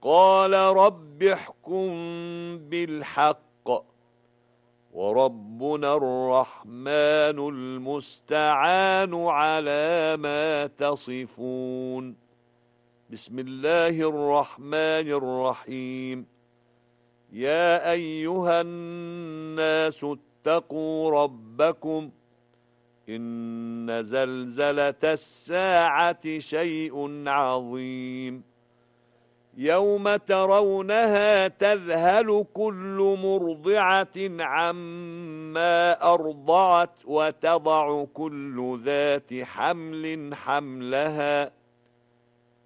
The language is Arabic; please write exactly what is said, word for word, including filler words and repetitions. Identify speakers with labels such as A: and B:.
A: قال رب احكم بالحق وربنا الرحمن المستعان على ما تصفون. بسم الله الرحمن الرحيم. يا أيها الناس اتقوا ربكم إن زلزلة الساعة شيء عظيم يوم ترونها تذهل كل مرضعة عما أرضعت وتضع كل ذات حمل حملها